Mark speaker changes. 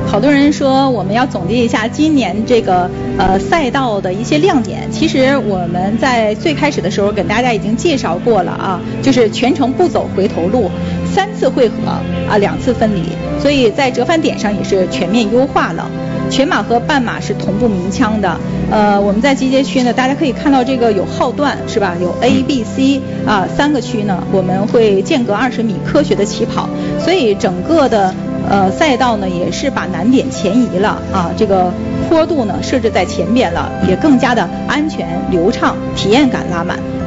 Speaker 1: 好多人说我们要总结一下今年这个赛道的一些亮点。其实我们在最开始的时候跟大家已经介绍过了啊，就是全程不走回头路，3次汇合啊，2次分离，所以在折返点上也是全面优化了。全马和半马是同步鸣枪的，我们在集结区呢，大家可以看到这个有号段是吧？有 A、B、C 啊3个区呢，我们会间隔20米科学的起跑，所以整个的赛道呢也是把难点前移了啊，这个坡度呢设置在前边了，也更加的安全流畅，体验感拉满。